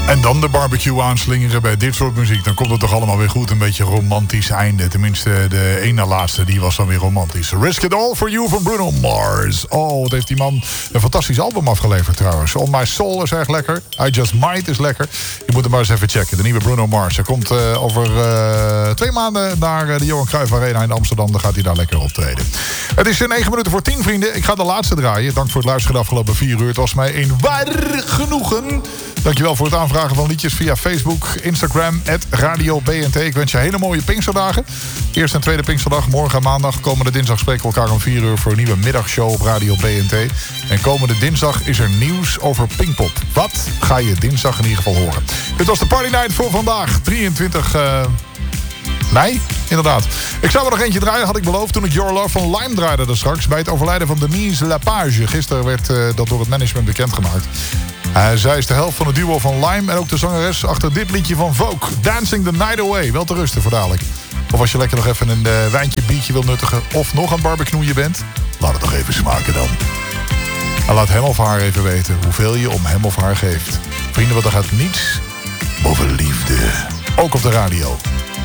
En dan de barbecue aanslingeren bij dit soort muziek. Dan komt het toch allemaal weer goed. Een beetje romantisch einde. Tenminste, de ene na laatste, die was dan weer romantisch. Risk It All For You van Bruno Mars. Oh, wat heeft die man een fantastisch album afgeleverd trouwens. On My Soul is erg lekker. I Just Might is lekker. Je moet hem maar eens even checken. De nieuwe Bruno Mars. Hij komt over 2 maanden naar de Johan Cruijff Arena in Amsterdam. Dan gaat hij daar lekker optreden. Het is 9 minuten voor 10, vrienden. Ik ga de laatste draaien. Dank voor het luisteren de afgelopen 4 uur. Het was mij een waar genoegen. Dankjewel voor het aanvragen van liedjes via Facebook, Instagram, @Radio BNT. Ik wens je hele mooie Pinksterdagen. Eerste en tweede Pinksterdag, morgen en maandag. Komende dinsdag spreken we elkaar om 4 uur voor een nieuwe middagshow op Radio BNT. En komende dinsdag is er nieuws over Pinkpop. Wat ga je dinsdag in ieder geval horen? Dit was de Party Night voor vandaag, 23 mei, inderdaad. Ik zou er nog eentje draaien, had ik beloofd toen ik Your Love van Lime draaide er straks. Bij het overlijden van Denise Lapage. Gisteren werd dat door het management bekendgemaakt. Zij is de helft van het duo van Lime en ook de zangeres achter dit liedje van Vogue. Dancing the Night Away. Wel te rusten voor dadelijk. Of als je lekker nog even een wijntje, biertje wil nuttigen of nog aan barbecue bent, laat het nog even smaken dan. En laat hem of haar even weten hoeveel je om hem of haar geeft. Vrienden, want er gaat niets boven liefde. Ook op de radio.